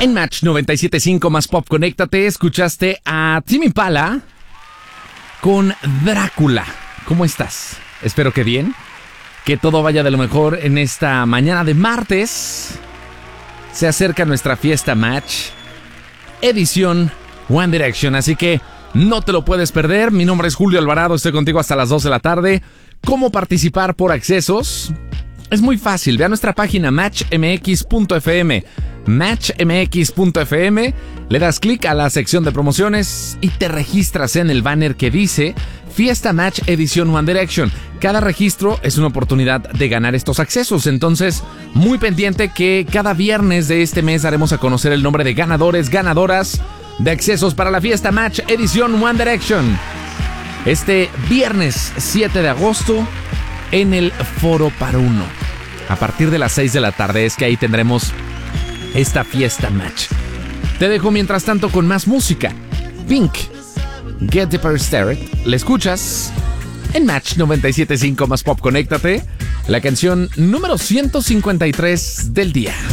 En Match 97.5 más Pop, conéctate. Escuchaste a Tame Impala con Drácula. ¿Cómo estás? Espero que bien. Que todo vaya de lo mejor en esta mañana de martes. Se acerca nuestra fiesta Match, edición One Direction. Así que no te lo puedes perder. Mi nombre es Julio Alvarado. Estoy contigo hasta las 2 de la tarde. ¿Cómo participar por accesos? Es muy fácil. Ve a nuestra página matchmx.fm. matchmx.fm, le das clic a la sección de promociones y te registras en el banner que dice Fiesta Match Edición One Direction. Cada registro es una oportunidad de ganar estos accesos, entonces muy pendiente que cada viernes de este mes daremos a conocer el nombre de ganadores, ganadoras de accesos para la Fiesta Match Edición One Direction. Este viernes 7 de agosto en el Foro Paruno. A partir de las 6 de la tarde es que ahí tendremos esta Fiesta Match. Te dejo mientras tanto con más música. Pink, Get Deeper Started. La escuchas en Match 97.5 más Pop, conéctate. La canción número 153 del día.